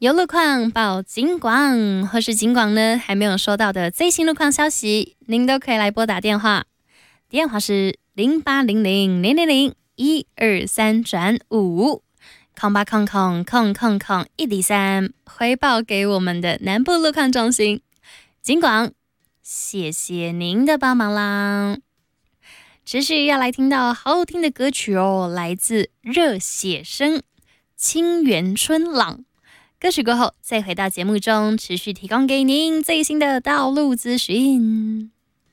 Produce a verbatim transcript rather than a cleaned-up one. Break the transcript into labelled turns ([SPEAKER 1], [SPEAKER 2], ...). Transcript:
[SPEAKER 1] 有路况报警广，或是警广呢还没有收到的最新路况消息，您都可以来拨打电话，电话是零八零零零零零一二三转五空八空空空空空一零三，回报给我们的南部路况中心。警广，谢谢您的帮忙啦！持续要来听到好好听的歌曲哦，来自热血生清源春朗。歌曲过后，再回到节目中，持续提供给您最新的道路资讯。